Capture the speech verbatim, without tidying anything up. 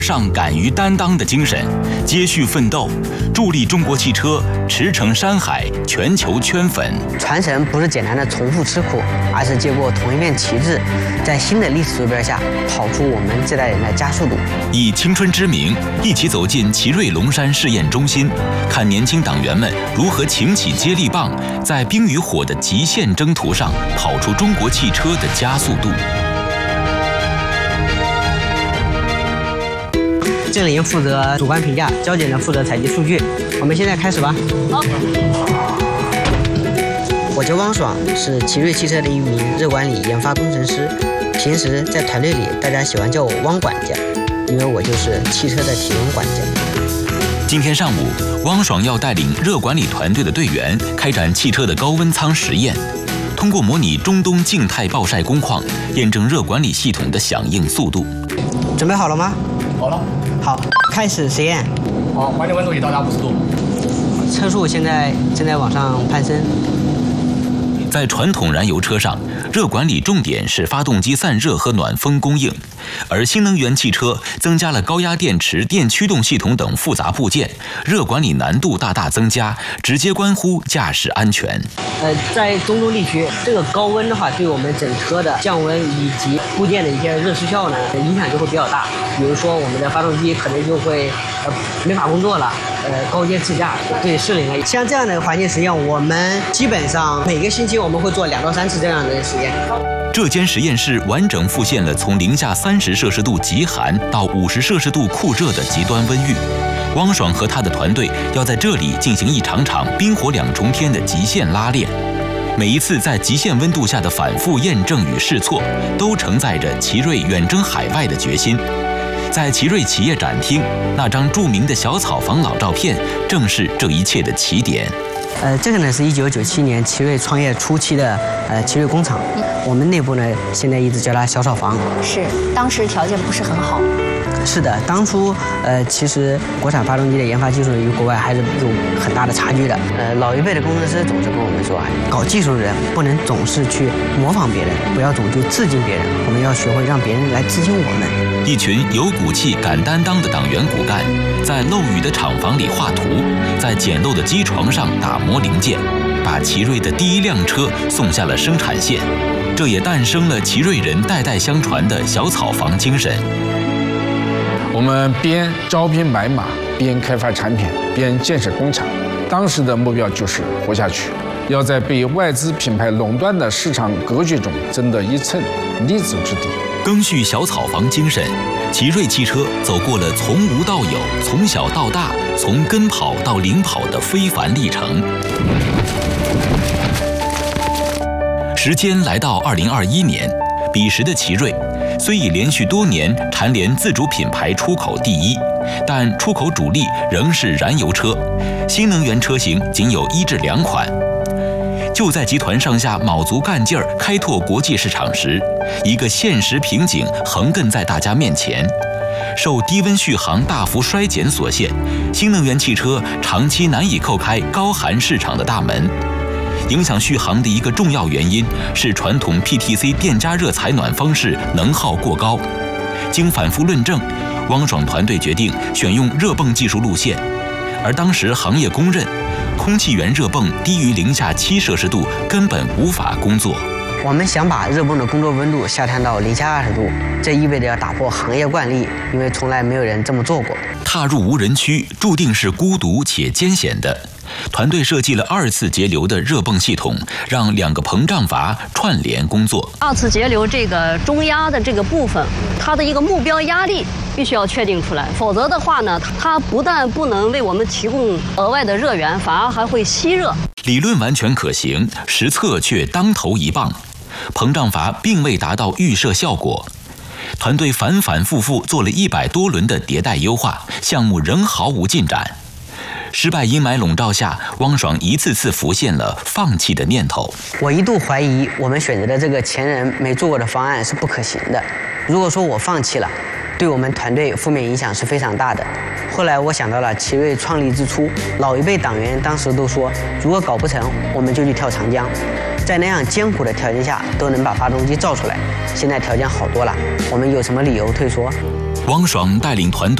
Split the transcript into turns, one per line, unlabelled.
上敢于担当的精神，接续奋斗，助力中国汽车驰骋山海，全球圈粉。
传承不是简单的重复吃苦，而是接过同一面旗帜，在新的历史坐标下跑出我们这代人的加速度。
以青春之名，一起走进奇瑞龙山试验中心，看年轻党员们如何擎起接力棒，在冰与火的极限征途上跑出中国汽车的加速度。
郑林负责主观评价，焦姐呢负责采集数据。我们现在开始吧。好。我叫汪爽，是奇瑞汽车的一名热管理研发工程师。平时在团队里，大家喜欢叫我汪管家，因为我就是汽车的体温管家。
今天上午，汪爽要带领热管理团队的队员开展汽车的高温舱实验，通过模拟中东静态暴晒工况，验证热管理系统的响应速度。
准备好了吗？
好了。
好，开始实验。
好，环境温度已到达五十度。
车速现在正在往上攀升。
在传统燃油车上，热管理重点是发动机散热和暖风供应，而新能源汽车增加了高压电池、电驱动系统等复杂部件，热管理难度大大增加，直接关乎驾驶安全。
呃，在中东地区，这个高温的话，对我们整车的降温以及部件的一些热失效呢，影响就会比较大。比如说，我们的发动机可能就会呃没法工作了，呃高阶自驾对适龄了。像这样的环境实验，我们基本上每个星期我们会做两到三次这样的实验。
这间实验室完整复现了从零下三十摄氏度极寒到五十摄氏度酷热的极端温域。汪爽和他的团队要在这里进行一场场冰火两重天的极限拉练。每一次在极限温度下的反复验证与试错，都承载着奇瑞远征海外的决心。在奇瑞企业展厅，那张著名的小草房老照片，正是这一切的起点。
呃，这个呢是一九九七年奇瑞创业初期的呃奇瑞工厂，我们内部呢现在一直叫它小草房。
是，当时条件不是很好。
是的，当初呃，其实国产发动机的研发技术与国外还是有很大的差距的。呃，老一辈的工程师总是跟我们说啊，搞技术的人不能总是去模仿别人，不要总去致敬别人，我们要学会让别人来致敬我们。
一群有骨气、敢担当的党员骨干，在漏雨的厂房里画图，在简陋的机床上打磨零件，把奇瑞的第一辆车送下了生产线。这也诞生了奇瑞人代代相传的小草房精神。
我们边招兵买马，边开发产品，边建设工厂。当时的目标就是活下去，要在被外资品牌垄断的市场格局中争得一寸立足之地。
赓续小草房精神，奇瑞汽车走过了从无到有、从小到大、从跟跑到领跑的非凡历程。时间来到二零二一年，彼时的奇瑞虽已连续多年蝉联自主品牌出口第一，但出口主力仍是燃油车，新能源车型仅有一至两款。就在集团上下卯足干劲儿开拓国际市场时，一个现实瓶颈横亘在大家面前。受低温续航大幅衰减所限，新能源汽车长期难以叩开高寒市场的大门。影响续航的一个重要原因是传统 P T C 电加热采暖方式能耗过高。经反复论证，汪爽团队决定选用热泵技术路线，而当时行业公认，空气源热泵低于零下七摄氏度根本无法工作。
我们想把热泵的工作温度下探到零下二十度，这意味着要打破行业惯例，因为从来没有人这么做过。
踏入无人区，注定是孤独且艰险的。团队设计了二次节流的热泵系统，让两个膨胀阀串联工作。
二次节流这个中压的这个部分，它的一个目标压力必须要确定出来，否则的话呢，它不但不能为我们提供额外的热源，反而还会吸热。
理论完全可行，实测却当头一棒。膨胀阀并未达到预设效果，团队反反复复做了一百多轮的迭代优化，项目仍毫无进展。失败阴霾笼罩下，汪爽一次次浮现了放弃的念头。
我一度怀疑我们选择的这个前人没做过的方案是不可行的。如果说我放弃了，对我们团队负面影响是非常大的。后来我想到了奇瑞创立之初，老一辈党员当时都说，如果搞不成，我们就去跳长江。在那样艰苦的条件下，都能把发动机造出来。现在条件好多了，我们有什么理由退缩？
王爽带领团队